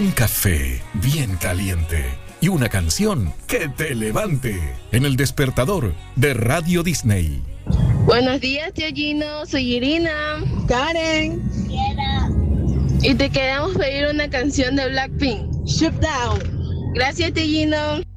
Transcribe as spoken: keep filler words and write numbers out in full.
Un café bien caliente y una canción que te levante en el despertador de Radio Disney. Buenos días, tío Gino. Soy Irina. Karen. Y te queremos pedir una canción de Blackpink. Shut Down. Gracias, tío Gino.